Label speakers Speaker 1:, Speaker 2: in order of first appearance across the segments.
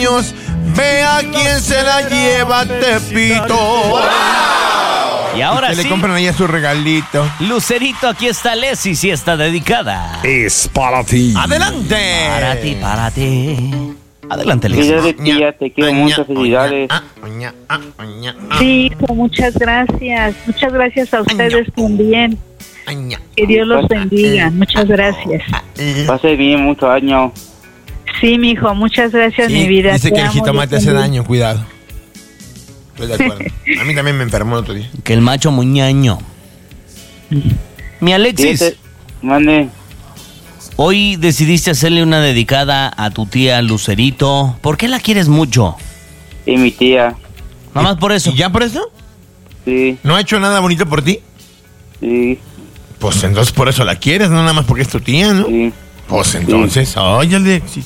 Speaker 1: años. Vea quién se la lleva, Tepito. ¡Wow!
Speaker 2: Y ahora
Speaker 1: que
Speaker 2: sí,
Speaker 1: le compran ahí su regalito.
Speaker 2: Lucerito, aquí está Leslie, sí está dedicada.
Speaker 3: Es para ti.
Speaker 1: ¡Adelante!
Speaker 2: Para ti. Adelante, Leslie.
Speaker 4: Felicidades, tía, te quiero mucho, felicidades.
Speaker 5: Sí, hijo, muchas gracias. Muchas gracias a ustedes también. Que Dios los bendiga. Muchas gracias.
Speaker 4: Pase bien muchos años.
Speaker 5: Sí, mijo, muchas gracias,
Speaker 1: Sí,
Speaker 5: mi vida.
Speaker 1: dice
Speaker 5: Te
Speaker 1: que el
Speaker 5: amo,
Speaker 1: jitomate
Speaker 5: Dios
Speaker 1: hace
Speaker 5: mío.
Speaker 1: daño, cuidado. Estoy de acuerdo. A mí también me enfermó el otro día.
Speaker 2: Que el macho muñaño. Mi Alexis,
Speaker 4: Fíjate, mande.
Speaker 2: hoy decidiste hacerle una dedicada a tu tía Lucerito. ¿Por qué la quieres mucho?
Speaker 4: Y mi tía.
Speaker 2: Nada más por eso.
Speaker 1: ¿Y ya por eso?
Speaker 4: Sí,
Speaker 1: ¿No ha hecho nada bonito por ti?
Speaker 4: sí,
Speaker 1: Pues entonces por eso la quieres, no nada más porque es tu tía, ¿no?
Speaker 4: sí.
Speaker 1: Pues entonces, oye, Alexis.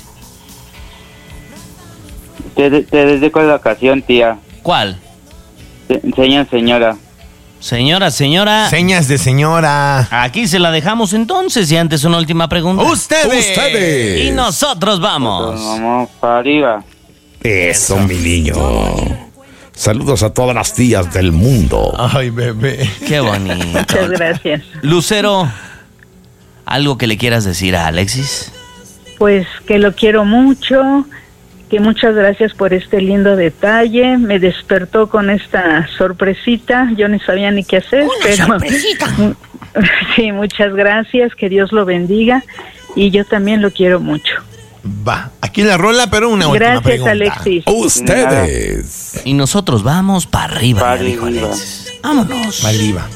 Speaker 4: Te dedico la ocasión, tía.
Speaker 2: ¿Cuál?
Speaker 4: Señora.
Speaker 2: Señora.
Speaker 1: Señas de señora.
Speaker 2: Aquí se la dejamos entonces y antes una última pregunta.
Speaker 1: ¡Ustedes!
Speaker 2: Y nosotros vamos.
Speaker 4: Vamos para arriba.
Speaker 3: Eso, mi niño. Saludos a todas las tías del mundo.
Speaker 1: Ay, bebé.
Speaker 2: Qué bonito.
Speaker 5: Muchas gracias.
Speaker 2: Lucero, ¿algo que le quieras decir a Alexis?
Speaker 5: Pues que lo quiero mucho, que muchas gracias por este lindo detalle. Me despertó con esta sorpresita. Yo ni sabía ni qué hacer, pero sorpresita. Sí, muchas gracias. Que Dios lo bendiga y yo también lo quiero mucho.
Speaker 1: Va, aquí la rola, pero una última
Speaker 5: Gracias,
Speaker 1: pregunta.
Speaker 5: Alexis.
Speaker 3: Ustedes.
Speaker 2: Y nosotros vamos para arriba,
Speaker 4: Pa'
Speaker 2: ya dijo
Speaker 4: arriba.
Speaker 2: Alexis. Vámonos.
Speaker 1: Maliva.